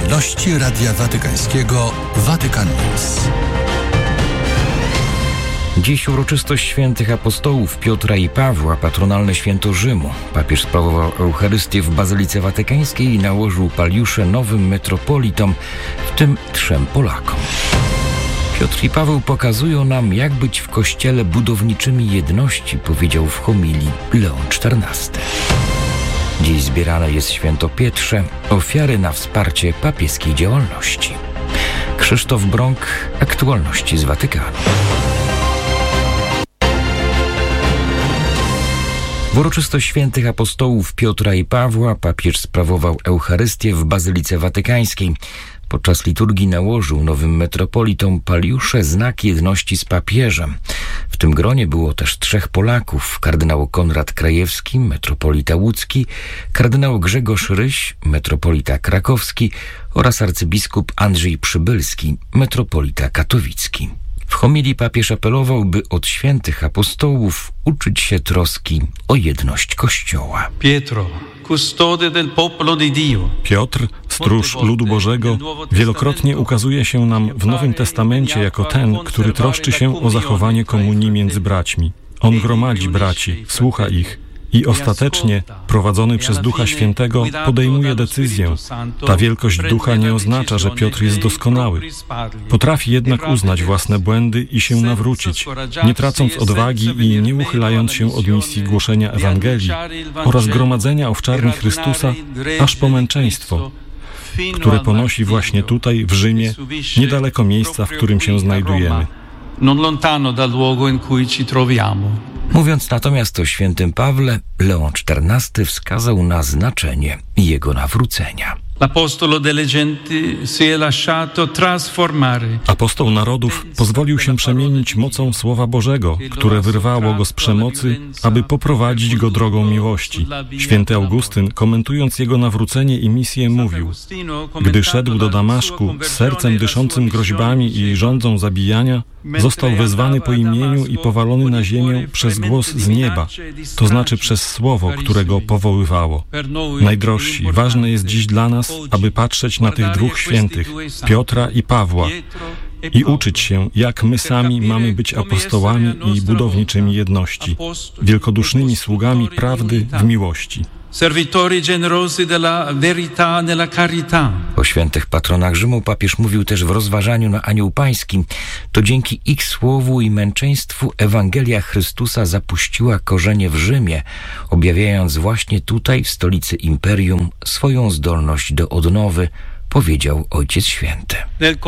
działalności Radia Watykańskiego Vatican News. Dziś uroczystość świętych apostołów Piotra i Pawła, patronalne święto Rzymu. Papież sprawował Eucharystię w Bazylice Watykańskiej i nałożył paliusze nowym metropolitom, w tym 3 Polakom. Piotr i Paweł pokazują nam, jak być w Kościele budowniczymi jedności, powiedział w homilii Leon XIV. Dziś zbierane jest święto Pietrze, ofiary na wsparcie papieskiej działalności. Krzysztof Brąk, aktualności z Watykanu. W uroczystość świętych apostołów Piotra i Pawła papież sprawował Eucharystię w Bazylice Watykańskiej. Podczas liturgii nałożył nowym metropolitom paliusze znak jedności z papieżem. W tym gronie było też 3 Polaków: kardynał Konrad Krajewski, metropolita łódzki, kardynał Grzegorz Ryś, metropolita krakowski oraz arcybiskup Andrzej Przybylski, metropolita katowicki. W homilii papież apelował, by od świętych apostołów uczyć się troski o jedność Kościoła. Piotr, stróż ludu Bożego, wielokrotnie ukazuje się nam w Nowym Testamencie jako ten, który troszczy się o zachowanie komunii między braćmi. On gromadzi braci, słucha ich i ostatecznie, prowadzony przez Ducha Świętego, podejmuje decyzję. Ta wielkość Ducha nie oznacza, że Piotr jest doskonały. Potrafi jednak uznać własne błędy i się nawrócić, nie tracąc odwagi i nie uchylając się od misji głoszenia Ewangelii oraz gromadzenia owczarni Chrystusa aż po męczeństwo, które ponosi właśnie tutaj, w Rzymie, niedaleko miejsca, w którym się znajdujemy. Non lontano dal luogo in cui ci troviamo. Mówiąc natomiast o świętym Pawle, Leon XIV wskazał na znaczenie jego nawrócenia. Apostoł narodów pozwolił się przemienić mocą Słowa Bożego, które wyrwało go z przemocy, aby poprowadzić go drogą miłości. Święty Augustyn, komentując jego nawrócenie i misję, mówił: gdy szedł do Damaszku z sercem dyszącym groźbami i żądzą zabijania, został wezwany po imieniu i powalony na ziemię przez głos z nieba, to znaczy przez słowo, które go powoływało. Najdrożsi, ważne jest dziś dla nas, aby patrzeć na tych 2 świętych, Piotra i Pawła, i uczyć się, jak my sami mamy być apostołami i budowniczymi jedności, wielkodusznymi sługami prawdy w miłości. Servitori generosi della verità nella carità. O świętych patronach Rzymu papież mówił też w rozważaniu na Anioł Pańskim. To dzięki ich słowu i męczeństwu Ewangelia Chrystusa zapuściła korzenie w Rzymie, objawiając właśnie tutaj, w stolicy imperium, swoją zdolność do odnowy, powiedział Ojciec Święty.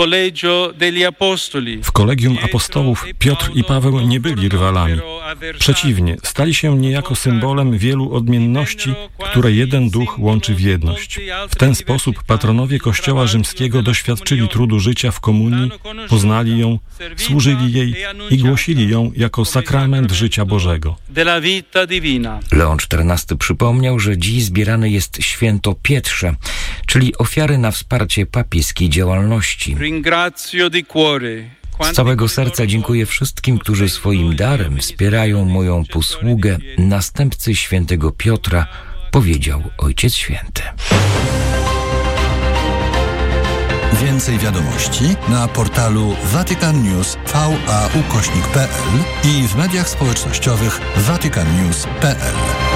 W kolegium apostołów Piotr i Paweł nie byli rywalami. Przeciwnie, stali się niejako symbolem wielu odmienności, które jeden duch łączy w jedność. W ten sposób patronowie Kościoła rzymskiego doświadczyli trudu życia w komunii, poznali ją, służyli jej i głosili ją jako sakrament życia Bożego. Leon XIV przypomniał, że dziś zbierane jest święto Pietrze, czyli ofiary na wsparcie papieskiej działalności. Z całego serca dziękuję wszystkim, którzy swoim darem wspierają moją posługę następcy świętego Piotra, powiedział Ojciec Święty. Więcej wiadomości na portalu vaticannews.va/pl i w mediach społecznościowych vaticannews.pl.